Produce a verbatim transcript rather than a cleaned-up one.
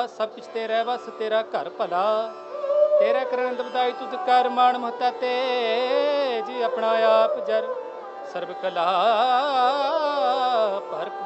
सब कुछ तेरा है बस तेरा घर भला तेरा करन दबदाई तुझ कर मान महता ते जी अपना आप जर सर्व कला भरपूर।